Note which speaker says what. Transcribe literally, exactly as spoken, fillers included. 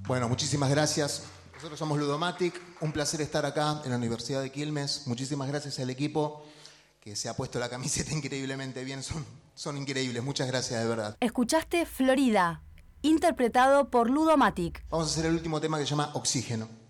Speaker 1: Bueno, muchísimas gracias. Nosotros somos Ludomatic. Un placer estar acá en la Universidad de Quilmes. Muchísimas gracias al equipo que se ha puesto la camiseta increíblemente bien. Son, son increíbles. Muchas gracias, de verdad.
Speaker 2: Escuchaste Florida, interpretado por Ludomatic.
Speaker 1: Vamos a hacer el último tema que se llama Oxígeno.